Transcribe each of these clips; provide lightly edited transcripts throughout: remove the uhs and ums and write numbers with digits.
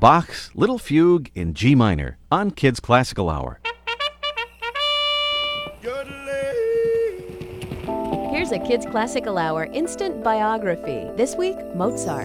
Bach's Little Fugue in G minor on Kids Classical Hour. Here's a Kids Classical Hour instant biography. This week, Mozart.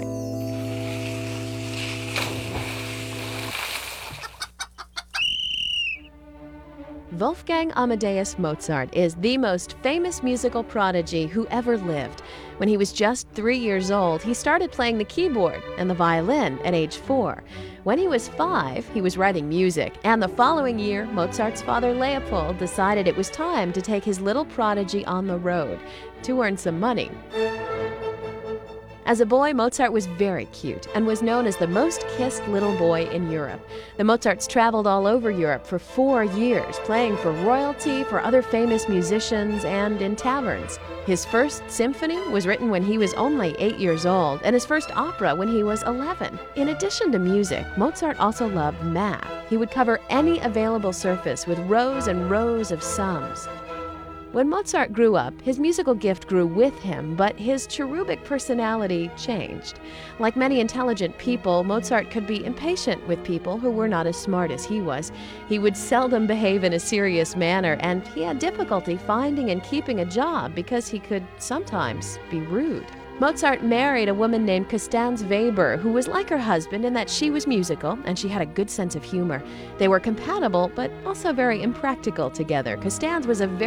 Wolfgang Amadeus Mozart is the most famous musical prodigy who ever lived. When he was just 3 years old, he started playing the keyboard and the violin at age 4. When he was 5, he was writing music, and the following year, Mozart's father Leopold decided it was time to take his little prodigy on the road to earn some money. As a boy, Mozart was very cute and was known as the most kissed little boy in Europe. The Mozarts traveled all over Europe for 4 years, playing for royalty, for other famous musicians, and in taverns. His first symphony was written when he was only 8 years old, and his first opera when he was 11. In addition to music, Mozart also loved math. He would cover any available surface with rows and rows of sums. When Mozart grew up, his musical gift grew with him, but his cherubic personality changed. Like many intelligent people, Mozart could be impatient with people who were not as smart as he was. He would seldom behave in a serious manner, and he had difficulty finding and keeping a job because he could sometimes be rude. Mozart married a woman named Constanze Weber, who was like her husband in that she was musical and she had a good sense of humor. They were compatible, but also very impractical together. Constanze was a very